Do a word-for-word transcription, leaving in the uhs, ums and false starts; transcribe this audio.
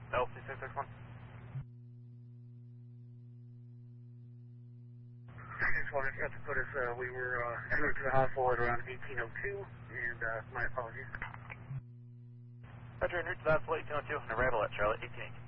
L C six six one. six one, I forgot to put us, uh, we were, uh, en route to the hospital at around eighteen oh two, and, uh, my apologies. Roger, en route to the hospital eighteen oh two, and arrival at Charlotte eighteen eighty.